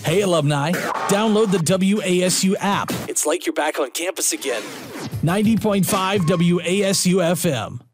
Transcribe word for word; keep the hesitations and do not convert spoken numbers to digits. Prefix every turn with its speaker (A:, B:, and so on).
A: Hey, alumni, download the W A S U app. It's like you're back on campus again. ninety point five W A S U F M.